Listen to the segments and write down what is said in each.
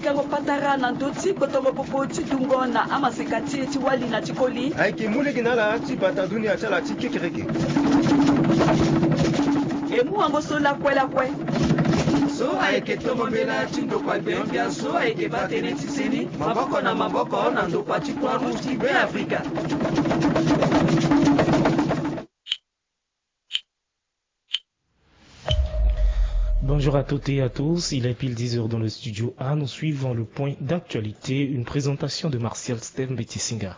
pikango patara na ndoti kotongo popo chidungona ama sekati chiwali na chikoli aiki mule ginala chipata dunia chala chikekereke emu wango sola kwela kwe so aike tomo mela chindo kwa bembia so aike batene tiseni maboko na ndo kwa chikwa ruti be Afrika. Bonjour à toutes et à tous, il est pile 10h dans le studio A, nous suivons le point d'actualité, une présentation de Martial Steve Betisinga.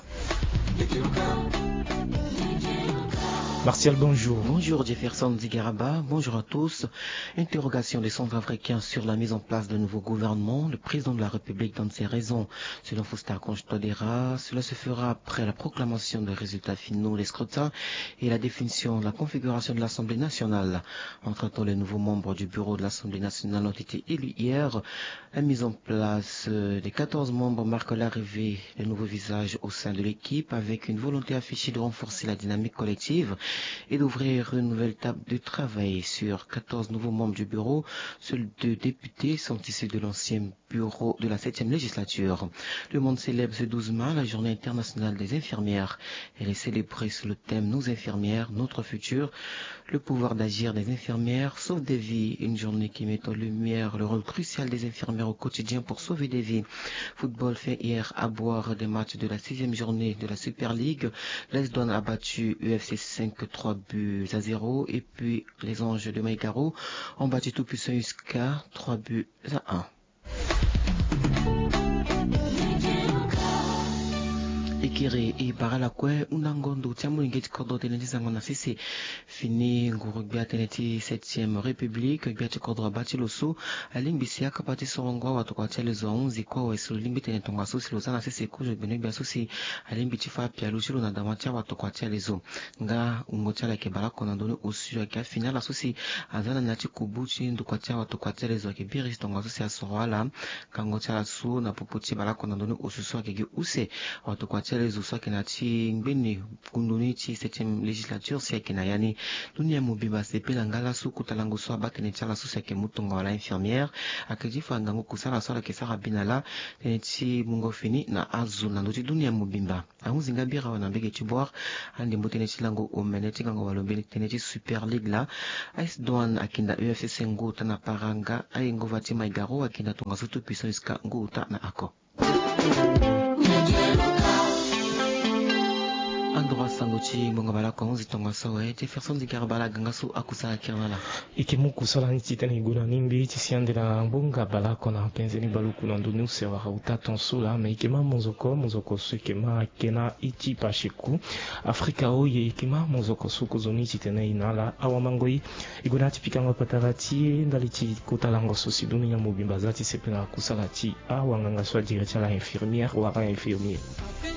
Martial, bonjour. Bonjour Jefferson Zigaraba, bonjour à tous. Interrogation des Centrafricains sur la mise en place d'un nouveau gouvernement. Le président de la République donne ses raisons. Selon Faustin Conche-Todera, cela se fera après la proclamation des résultats finaux des scrutins et la définition de la configuration de l'Assemblée nationale. Entre-temps, les nouveaux membres du bureau de l'Assemblée nationale ont été élus hier. La mise en place des 14 membres marque l'arrivée de nouveaux visages au sein de l'équipe avec une volonté affichée de renforcer la dynamique collective et d'ouvrir une nouvelle table de travail. Sur 14 nouveaux membres du bureau, seuls 2 députés sont issus de l'ancien bureau de la 7e législature. Le monde célèbre ce 12 mai la journée internationale des infirmières. Elle est célébrée sous le thème « Nos infirmières, notre futur ». Le pouvoir d'agir des infirmières sauve des vies. Une journée qui met en lumière le rôle crucial des infirmières au quotidien pour sauver des vies. Football fait hier à boire des matchs de la 6e journée de la Super League. L'Est Douanes a battu UFC 5-3-0 et puis les Anges de Maïgaro ont battu tout puissant Uska 3-1. Ikiri i barala kwe unangondo tiamu ingeti kodo teneti zangona sisi fini ngurugbi ateneti 7e République gbi ati kodo bati loso aling bisia kapati sorongwa watu kwa tele zo 11 kwa wesu limbi teneti nga sosi lozana sisi kujo bene gbi sosi aling biti fa pia luchilo na damatia watu kwa tele zo nga ungocha la kebala kona ndoni osu ya kia finala sosi azana nati kubuchi ndu kwa tia watu kwa tele zo kibiri stonga sosi asorwala kangocha la su na pupuchi bala kona ndoni osu so kegi use watu kwa les usa kenati ngbeni kunduni chi 7e législature si akena yani dunia mubiba sepela ngala su kutalango so abatene chala su sake mutonga wala infirmière akaji fangango kusala so la kesara binala teneti mungo fini na azu na ndoti dunia mubimba amuzi ngabira wana mbege tiboire ande mbotene chilango omeneti kango walombele teneti Super League la AS Douanes akinda UFC ngota na paranga ayengo vati Maïgaro akinda tonga soto puissance ka ngota na ako Androa sangochi mongabala konzi tonga sawe Jefferson Zigarabala gangasu akusala kirnala Ikemu kusala nititani guna nimbi tisiandela mbunga bala kona penzeni baluku na ndunu sewa hauta tonsula me ikema mozoko su ikema kena iti pashiku Afrika oye ikema mozoko su kuzoni titene inala awamangoi iguna tipikanga patarati ndaliti kutalango sosi dunia mubimba zati sepena kusala ti awanganga swa directeur la infirmière wara infirmier